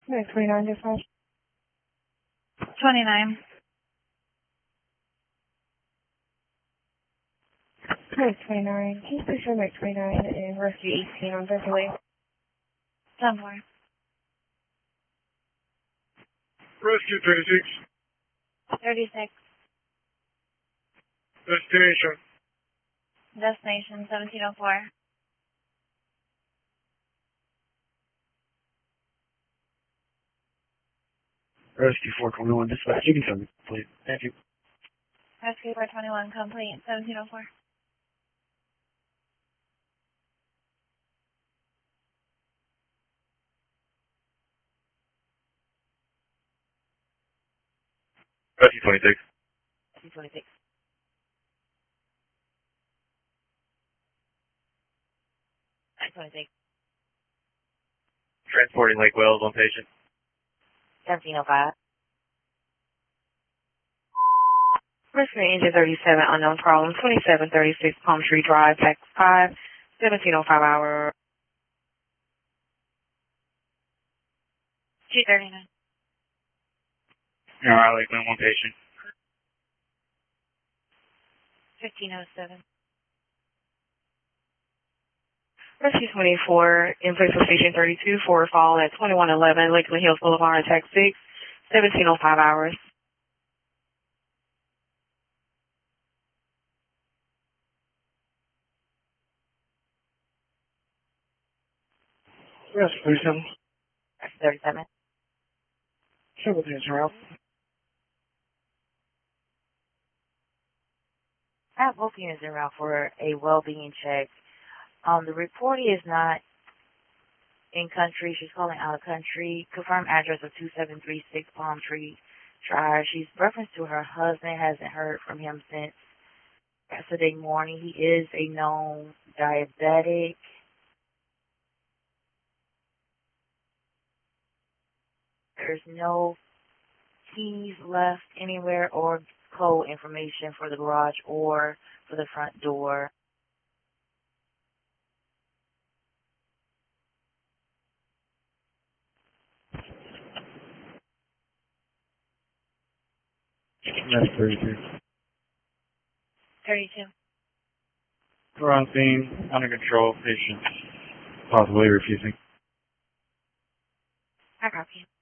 No, 29 dispatch. 29. No, 29. Can you please show me 29 and rescue 18 on Beverly? 10-4. Rescue 36. 36. Destination. Destination 1704. Rescue 421 dispatch. You can tell me, please. Thank you. Rescue 421 complete 1704. Rescue 26. Rescue 26. Rescue 26. Transporting Lake Wales, one patient. 1705. Rescue Engine 37, unknown problem, 2736 Palm Tree Drive, Pack 5, 1705 hour. 239. Alright, Lakeland, one patient. 1507. Rescue 24, in place of Station 32, for a fall at 2111 Lakeland Hills Boulevard, Attack 6, 1705 hours. Rescue 37. Rescue 37. Show the engine route. I have both units en route for a well-being check. The reportee is not in country. She's calling out of country. Confirmed address of 2736 Palm Tree Drive. She's referenced to her husband. Hasn't heard from him since yesterday morning. He is a known diabetic. There's no keys left anywhere or code information for the garage or for the front door. That's 32. 32. We're on scene, under control, patient possibly refusing. I copy.